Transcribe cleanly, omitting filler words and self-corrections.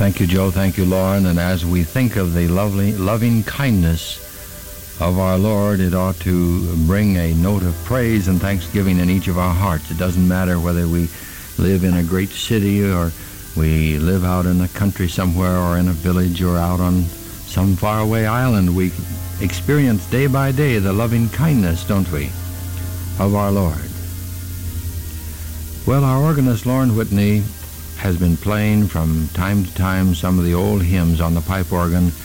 Thank you, Joe. Thank you, Lauren. And as we think of the loving kindness of our Lord, it ought to bring a note of praise and thanksgiving in each of our hearts. It doesn't matter whether we live in a great city or we live out in the country somewhere or in a village or out on some faraway island. We experience day by day the loving kindness, don't we, of our Lord. Well, our organist, Lauren Whitney, has been playing from time to time some of the old hymns on the pipe organ